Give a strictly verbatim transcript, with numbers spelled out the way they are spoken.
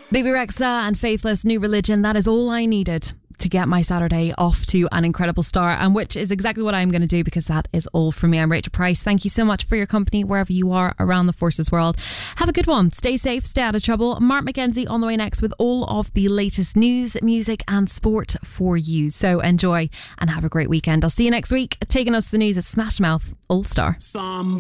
Baby Rexha and Faithless, New Religion. That is all I needed to get my Saturday off to an incredible start, and which is exactly what I'm going to do, because that is all from me. I'm Rachel Price. Thank you so much for your company wherever you are around the Forces world. Have a good one. Stay safe, stay out of trouble. Mark McKenzie on the way next with all of the latest news, music and sport for you. So enjoy and have a great weekend. I'll see you next week. Taking us to the news at Smash Mouth All Star. Some